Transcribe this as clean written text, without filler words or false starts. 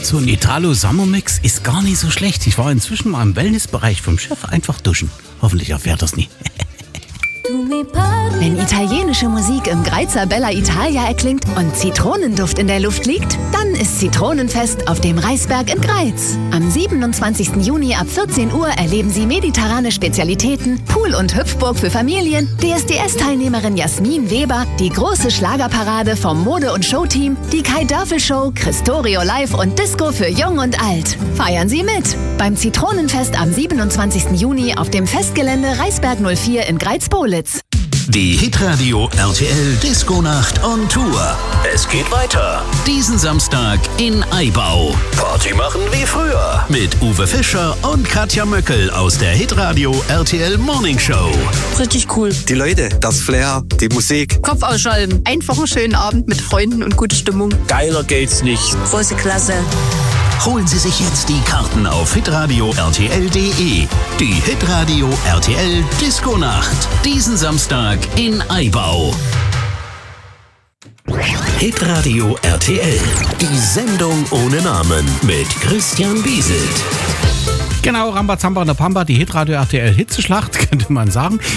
So ein Italo Summer Mix ist gar nicht so schlecht. Ich war inzwischen mal im Wellnessbereich vom Chef einfach duschen. Hoffentlich erfährt das nie. Wenn italienische Musik im Greizer Bella Italia erklingt und Zitronenduft in der Luft liegt, dann ist Zitronenfest auf dem Reisberg in Greiz. Am 27. Juni ab 14 Uhr erleben Sie mediterrane Spezialitäten, Pool- und Hüpfburg für Familien, DSDS-Teilnehmerin Jasmin Weber, die große Schlagerparade vom Mode- und Showteam, die Kai Dörfel Show, Christorio Live und Disco für Jung und Alt. Feiern Sie mit beim Zitronenfest am 27. Juni auf dem Festgelände Reisberg 04 in Greiz-Pohlitz. Die Hitradio RTL Disco-Nacht on Tour. Es geht weiter. Diesen Samstag in Aibau. Party machen wie früher. Mit Uwe Fischer und Katja Möckel aus der Hitradio RTL Morning Show. Richtig cool. Die Leute, das Flair, die Musik. Kopf ausschalten. Einfach einen schönen Abend mit Freunden und gute Stimmung. Geiler geht's nicht. Große Klasse. Holen Sie sich jetzt die Karten auf hitradio rtl.de. Die Hitradio RTL Disco-Nacht. Diesen Samstag in Aibau. Hitradio RTL. Die Sendung ohne Namen mit Christian Bieselt. Genau, Rambazamba und der Pamba, die Hitradio RTL Hitzeschlacht, könnte man sagen.